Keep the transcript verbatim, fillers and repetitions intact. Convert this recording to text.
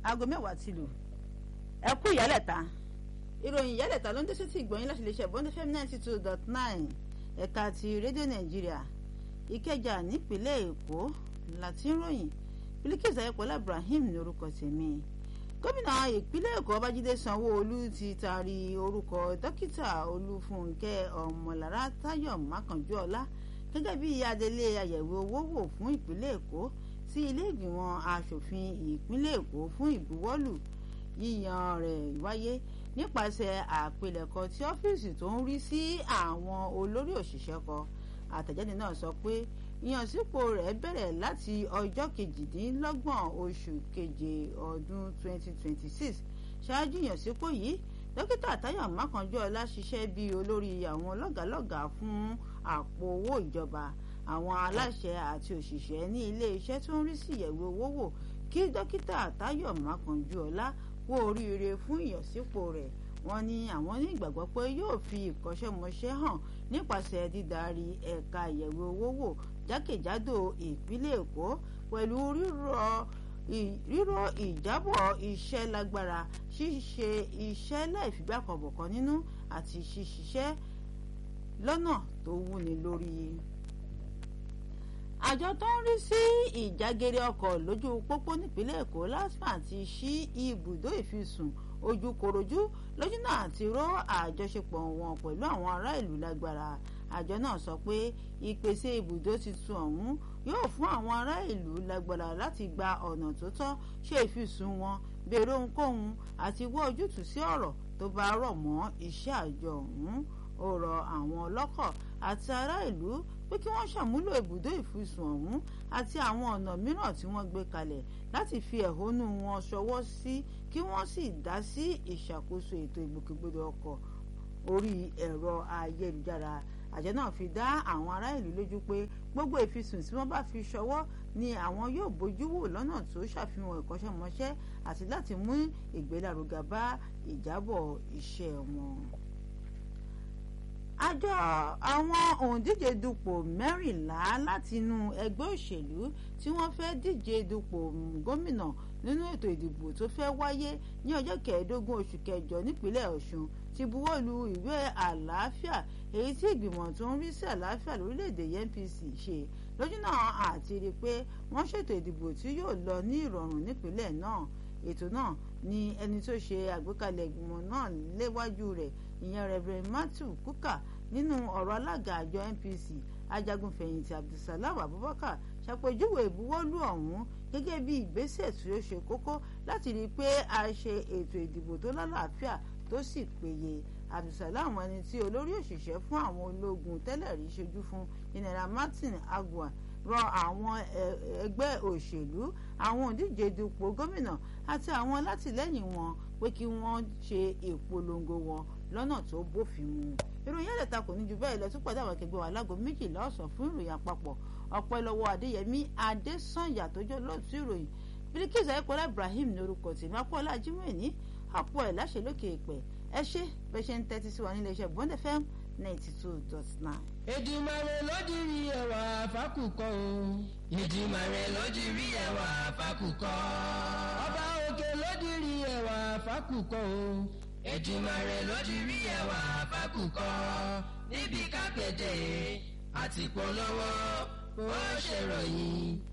aago mẹ́wàá ti lù ẹ kú ìyálẹ̀ta ìròyìn ìyálẹ̀ta ló ń dé sétí ìgbọ̀nyín láti iléeṣẹ́ Bond F M ninety two dot nine ẹ̀ka ti rédíò nàìjíríà ìkẹjà nípínlẹ̀ èkó láti ń ròyìn Bilkisu Ayọ̀pọ̀lá Ibrahim ní orúkọ tèmi. Gómìnà ìpínlẹ̀ èkó Babájídé Sanwó-Olú ti taari orúkọ dókítà Olúfúnkẹ́ Ọmọlára Táyọ̀ Mákànjúọlá gẹ́gẹ́ bí adelé àyẹ̀wò owó wò fún ìpínlẹ̀ èkó sí ilé ìgbìmọ̀ asòfin ìpínlẹ̀ èkó fún ìbuwọ́lù. Yíyan rẹ̀ wáyé nípasẹ̀ àpilẹ̀kọ tí ọ́fíìsì tó ń rí sí àwọn olórí òṣìṣẹ́ kọ. Àtẹ̀jáde náà sọ pé ìyànsípò rẹ̀ bẹ̀rẹ̀ láti ọjọ́ kejìdínlọ́gbọ̀n oṣù keje ọdún twenty twenty six. Ṣáájú ìyànsípò yìí, dókítà Táyọ̀ Mákànjúọlá ṣiṣẹ́ bí olórí àwọn lọ́gàálọ́gàá fún àpò owó ìjọba, àwọn aláṣẹ àti òṣìṣẹ́ ní ilé iṣẹ́ tó ń rí sí ìyẹ̀wò owó wò. Kí dókítà Táyọ̀ Mákànjúọlá kú oríire fún ìyànsípò rẹ̀. Wọ́n ní àwọn ní ìgbàgbọ́ pé yóò fi ìkọ́ṣẹ́mọṣẹ́ hàn nípasẹ̀ dídarí ẹ̀ka ìyẹ̀wò owó wò jákèjádò ìpínlẹ̀ èkó pẹ̀lú rírọ̀ rírọ̀ ìjábọ̀ iṣẹ́ lágbára, ṣíṣe iṣẹ́ láìfigbákanbọ̀kan nínú àti ṣíṣiṣẹ́ lọ́nà tó wúni lórí. Àjọ tó ń rí sí ìjágere ọkọ̀ lójú pópó nípínlẹ̀ èkó LASTMA ti ṣí ibùdó ìfisùn ojúkorojú lójúnà àti ró àjọṣepọ̀ wọn pẹ̀lú àwọn ará ìlú lágbára. Àjọ náà sọ pé ìpèsè ibùdó tuntun ọ̀hún yóò fún àwọn ará ìlú lágbára láti gba ọ̀nà tó tọ́, ṣe ìfisùn wọn, béèrè ohunkóhun àti wá ojútùú sí ọ̀rọ̀ tó bá rọ̀ mọ́ iṣẹ́ àjọ ọ̀hún. Ó rọ àwọn ọlọ́kọ̀ àti ará ìlú pé kí wọ́n ṣàmúlò ibùdó ìfisùn ọ̀hún àti àwọn ọ̀nà mìíràn tí wọ́n gbé kalẹ̀ láti fi ẹ̀hónú wọn ṣọwọ́ sí, kí wọ́n sì dá sí ìṣàkóso ètò ìgbòkègbodò ọkọ̀ orí ẹ̀rọ ayélujára. Àjọ náà fi dá àwọn ará ìlú lójú pé gbogbo ìfisùn tí wọ́n bá fi ṣọwọ́ ni àwọn yóò bójú wò lọ́nà tó ṣàfihàn ìkọ́ṣẹ́mọṣẹ́ àti láti mú ìgbélárugẹ bá ìjábọ̀ iṣẹ́ wọn. Àjọ àwọn òǹdíje dupò mẹ́rìnlá láti inú ẹgbẹ́ òṣèlú tí wọ́n fẹ́ díje dupò gómìnà nínú ètò ìdìbò tó fẹ́ wáyé ní ọjọ́ kẹẹ̀ẹ́dógún oṣù kẹjọ nípínlẹ̀ Ọ̀ṣun ti buwọ́lu ìwé àlàáfíà èyí tí ìgbìmọ̀ tó ń rí sí àlàáfíà lórílẹ̀‐èdè N P C ṣe lójúnà àti rí i pé wọ́n ṣètò ìdìbò tí yóò lọ ní ìrọ̀rùn nípínlẹ̀ náà. Ètò náà ni ẹni tó ṣe àgbékalẹ̀ ìgbìmọ̀ náà léwájú rẹ̀, ìyẹn Reverend Matthew Kuka, nínú ọ̀rọ̀ alága àjọ N P C ajagunfẹ̀yìntì Abdulsalam Abubakar ṣàpèjúwe ìbuwọ́lù ọ̀hún gẹ́gẹ́ bí ìgbésẹ̀ tí ó ṣe kókó láti rí i pé a ṣe ètò ìdìbò tó lálàáfíà tó sì péye. Abdulsalam, ẹni tí olórí òṣìṣẹ́ fún àwọn ológun tẹ́lẹ̀ rí ṣojú fún General Martin Agua, rọ àwọn ẹgbẹ́ òṣèlú, àwọn òǹdíje dupò gómìnà àti àwọn alátìlẹ́yìn wọn pé kí wọ́n ṣe ìpolongo wọn lọ́nà tó bófin mu. Ìròyìn ẹ̀lẹ́ta kò ní ju bẹ́ẹ̀ lọ, tún pàdé àwọn akẹgbẹ́ wa láago méjìlá ọ̀sán fún ìròyìn àpapọ̀. Ọpẹ́ lọ́wọ́ Adéyẹmí Adésànyà tó jẹ́ lóòtú ìròyìn. Bilkisu Ayọ̀pọ̀lá Ibrahim ní orúkọ tèmi. Akọ́lá Ajímọ̀ ní àpò ẹ̀ láṣẹ lókè èpẹ̀. Ẹ ṣé bẹ́ẹ̀ ṣe ń tẹ́tí sí wa nílé iṣẹ́ Bond F M ninety two dot nine. Èdùmàrè ló dirí ẹwà fákùkọ o. Èdùmàrè ló dirí ẹwà fákùkọ. Ọba òkè ló dirí ẹwà fákùkọ o. Èdùmàrè ló dirí ẹwà fákùkọ. Níbi kápẹ́tẹ̀ àti polówó ó ṣèròyìn.